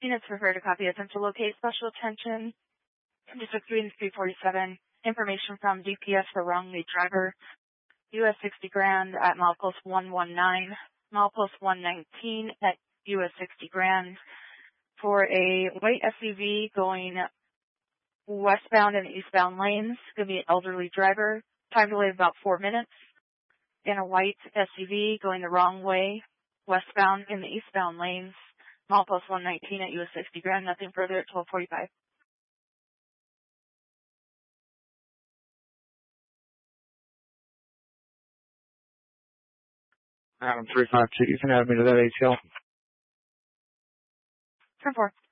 Units prefer to copy attempt to locate special attention. District 3 and 347. Information from DPS for wrong lead driver. US 60 Grand at milepost 119. Milepost 119 at US 60 Grand. For a white SUV going westbound and eastbound lanes. Going to be an elderly driver. Time delay about 4 minutes. In a white SUV going the wrong way, westbound in the eastbound lanes. Milepost 119 at US 60 Grand. Nothing further at 12:45. Adam 352, you can add me to that ATL. 10-4.